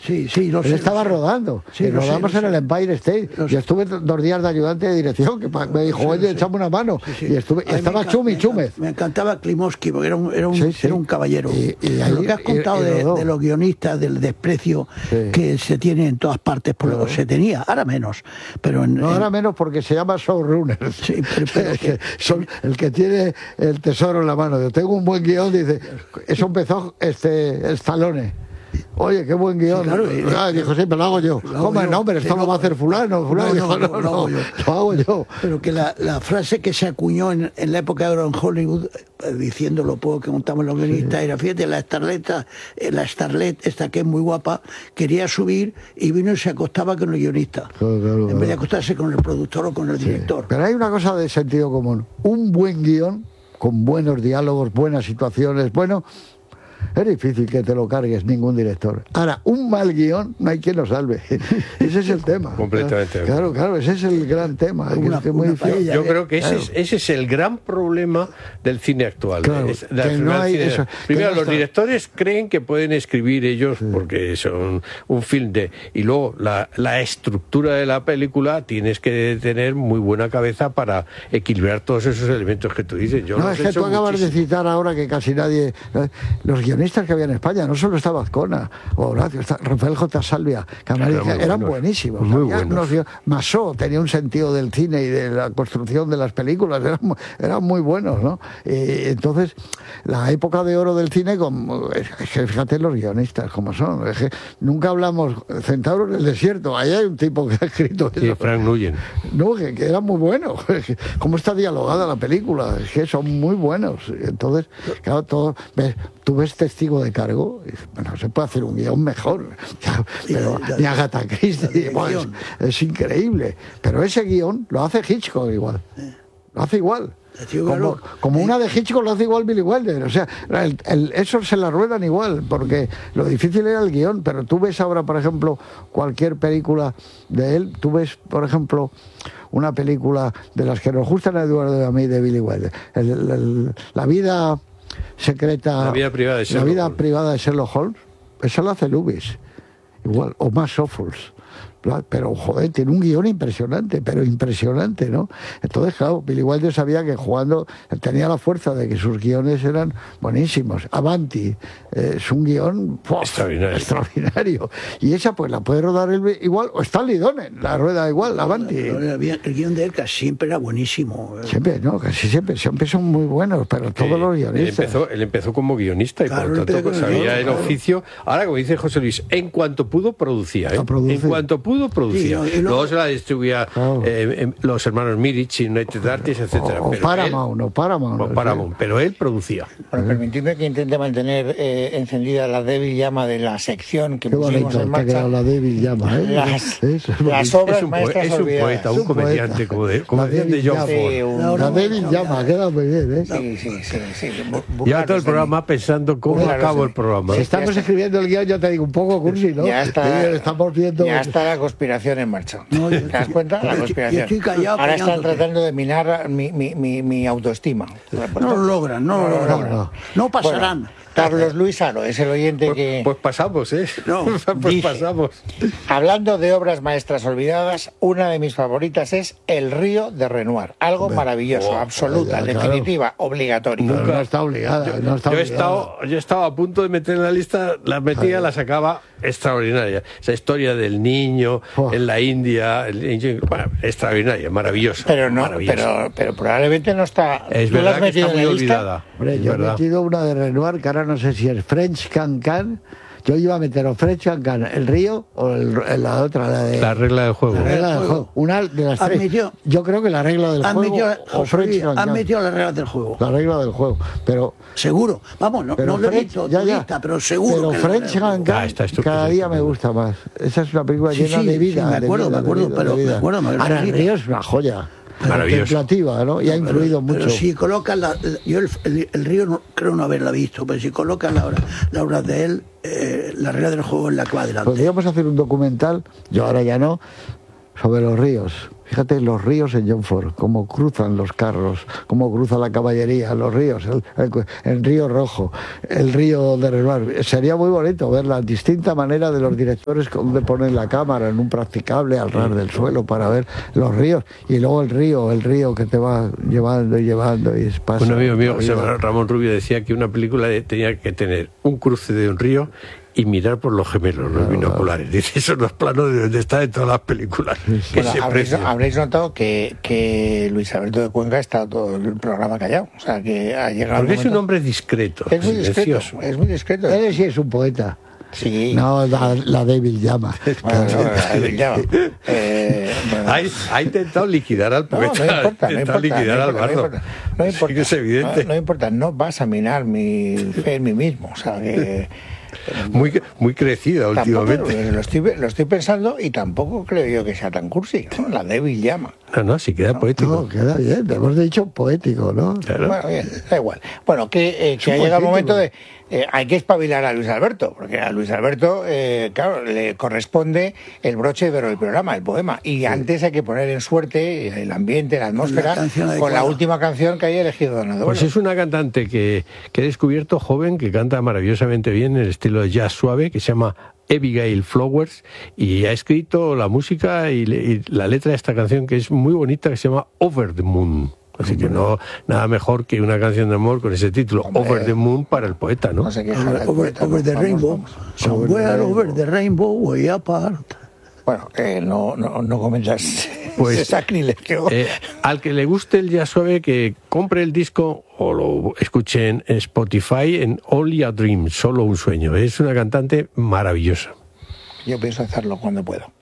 Sí, sí, Él estaba rodando. Sí, y rodamos en el Empire State. Yo estuve 2 días de ayudante de dirección, que me dijo, oye, echame una mano. Sí. Y estaba Chumi Chúmez. Me encantaba Klimovsky, porque era un caballero. Lo que has contado de los guionistas, del desprecio que se tiene en todas partes, por lo que se tenía, ahora menos. Pero ahora menos porque se llama showrunner. Sí, pero son el que tiene el tesoro en la mano. Yo tengo un buen guión, dice, eso empezó Stallone. Oye, qué buen guión. Sí, claro, dijo, sí, pero lo hago yo. ¿Cómo? No, pero esto lo va a hacer fulano. Dijo, no, lo hago yo. Pero que la frase que se acuñó en la época de oro en Hollywood, diciendo lo poco que montamos los guionistas, era, fíjate, la Starlet, esta que es muy guapa, quería subir y vino y se acostaba con el guionista. Claro. En vez de acostarse con el productor o con el director. Pero hay una cosa de sentido común. Un buen guión, con buenos diálogos, buenas situaciones, es difícil que te lo cargues ningún director. Ahora, un mal guión no hay quien lo salve. Ese es el tema. Completamente. Claro, ese es el gran tema. Yo creo que ese es el gran problema del cine actual. Claro, Primero, los directores creen que pueden escribir ellos porque son un film y luego la estructura de la película tienes que tener muy buena cabeza para equilibrar todos esos elementos que tú dices. Es que tú acabas de citar ahora que casi nadie... Los guionistas que había en España, no solo estaba Azcona o Horacio, Rafael J. Salvia, que eran buenísimos. Muy buenos. Masó tenía un sentido del cine y de la construcción de las películas, eran muy buenos, ¿no? Entonces, la época de oro del cine, es que fíjate los guionistas como son. Es que nunca hablamos Centauro en el desierto, ahí hay un tipo que ha escrito eso. Sí, Frank Nguyen. No, que era muy bueno. Cómo está dialogada la película, es que son muy buenos. Entonces, claro, tú ves Testigo de Cargo, se puede hacer un guión mejor, pero ni Agatha Christie, es increíble, pero ese guión lo hace Hitchcock igual, lo hace igual. Como una de Hitchcock lo hace igual Billy Wilder, o sea, eso se la ruedan igual, porque lo difícil era el guión, pero tú ves ahora, por ejemplo, cualquier película de él, tú ves, por ejemplo, una película de las que nos gustan a Eduardo y a mí de Billy Wilder, la vida secreta, la vida privada de Sherlock Holmes, eso lo hace Lubitsch igual, o más Ophuls, pero joder, tiene un guión impresionante, ¿no? Entonces, claro, Billy Wilder sabía que jugando tenía la fuerza de que sus guiones eran buenísimos. Avanti es un guión extraordinario. Y esa pues la puede rodar él igual, o Stanley Donen la rueda igual, Avanti. El guión de él casi siempre era buenísimo. Casi siempre son muy buenos, pero todos los guionistas. Él empezó como guionista y por lo tanto sabía el oficio. Ahora, como dice José Luis, en cuanto pudo producía, en cuanto pudo producía. Sí, luego se la distribuía los hermanos Mirich, United Artists, etcétera. Paramount, pero él producía. Bueno, permitidme que intente mantener encendida la débil llama de la sección que pusimos en marcha. La débil llama, las obras maestras olvidadas. Es un poeta, un comediante, como decían de John Ford. La débil llama, queda muy bien, Sí. Ya todo el programa pensando cómo acabo el programa. Si estamos escribiendo el guión, yo te digo, un poco cursi, ¿no? Ya está. Estamos viendo... Ya está la conspiración en marcha. ¿Te das cuenta? La conspiración. Yo estoy callado. Ahora están tratando de minar mi autoestima. No lo logran. No pasarán. Bueno, Carlos Luis Aro es el oyente que... Pues pasamos, pasamos. Hablando de obras maestras olvidadas, una de mis favoritas es El río de Renoir. Algo maravilloso, absoluta, definitiva, obligatoria. No está obligada. Yo he estado a punto de meter en la lista, la metía, la sacaba, extraordinaria. Esa historia del niño en la India, extraordinaria, maravillosa. Pero probablemente no está... Es verdad que está muy olvidada. Hombre, yo he metido una de Renoir, que ahora no sé si es French Cancan. Yo iba a meter o French Cancan, el río, o la otra, la regla del juego. La regla del juego. Una de las tres. Yo creo que la regla del juego o French Cancan. Han metido las reglas del juego. La regla del juego, pero... Seguro. Vamos, no lo he visto, pero seguro. Pero French Cancan cada día me gusta más. Esa es una película llena de vida. Me acuerdo. Ahora el río es una joya. Contemplativa, ¿no? Y ha influido mucho. Pero si colocas yo el río no, creo no haberla visto, pero si colocas la obra de él, la regla del juego es la que va adelante. Podríamos hacer un documental, yo ahora ya no, sobre los ríos. Fíjate los ríos en John Ford, cómo cruzan los carros, cómo cruza la caballería, los ríos, el río Rojo, el río de Renoir. Sería muy bonito ver la distinta manera de los directores donde ponen la cámara en un practicable al ras del suelo para ver los ríos y luego el río que te va llevando y pasa. Un amigo mío, José Ramón Rubio, decía que una película tenía que tener un cruce de un río y mirar por los gemelos, los binoculares. Dice, esos son los planos de donde está en todas las películas. Sí. Bueno, habréis notado que Luis Alberto de Cuenca está todo el programa callado. O sea, que ha llegado. Porque es un hombre discreto. Es muy discreto. Es muy discreto. Él sí es un poeta. Sí. No, la débil llama. Bueno, la débil llama. Ha intentado liquidar al poeta. No importa, liquidar al bardo. No importa. Sí que es evidente. No importa, no vas a minar mi fe en mí mismo. O sea, que... Muy crecida últimamente. Lo estoy pensando y tampoco creo yo que sea tan cursi, ¿no? La débil llama. No, sí queda poético. No, queda bien, te hemos dicho poético, ¿no? Claro. Bueno, bien, da igual. Bueno, que ha llegado el momento de... hay que espabilar a Luis Alberto, porque a Luis Alberto, claro, le corresponde el broche de oro del programa, el poema. Y antes hay que poner en suerte el ambiente, la atmósfera, con la última canción que haya elegido Don Adolfo. Pues es una cantante que he descubierto joven, que canta maravillosamente bien en el estilo de jazz suave, que se llama Abigail Flowers, y ha escrito la música y la letra de esta canción, que es muy bonita, que se llama Over the Moon. Así que no, nada mejor que una canción de amor con ese título, Over the Moon, para el poeta, ¿no? No sé qué es Over the Rainbow, somewhere over the rainbow, way apart. Bueno, no comentas pues, ese sacrilegio. Al que le guste el jazz suave, que compre el disco o lo escuche en Spotify en Only a Dream, solo un sueño. Es una cantante maravillosa. Yo pienso hacerlo cuando puedo.